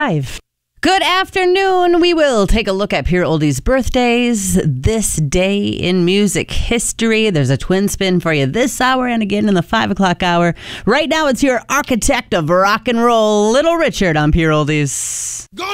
Good afternoon. We will take a look at Pure Oldies birthdays this day in music history. There's a twin spin for you this hour and again in the 5 o'clock hour. Right now, it's your architect of rock and roll, Little Richard on Pure Oldies.